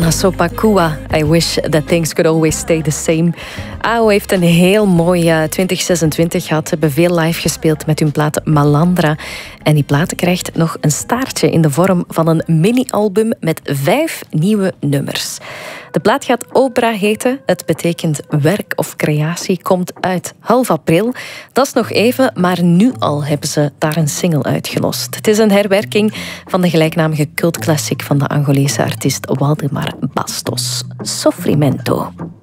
Ana Sopakua, I wish that things could always stay the same. AO heeft een heel mooi 2026 gehad. Ze hebben veel live gespeeld met hun plaat Malandra. En die plaat krijgt nog een staartje in de vorm van een mini-album met 5 nieuwe nummers. De plaat gaat Opera heten. Het betekent werk of creatie, komt uit half april. Dat is nog even, maar nu al hebben ze daar een single uitgelost. Het is een herwerking van de gelijknamige cultclassic van de Angolese artiest Waldemar Bastos. Sofrimento.